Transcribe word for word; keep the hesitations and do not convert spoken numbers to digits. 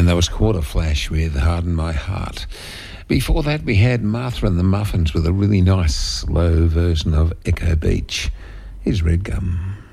And that was Quarter Flash with Harden My Heart. Before that, we had Martha and the Muffins with a really nice slow version of Echo Beach. Here's Red Gum.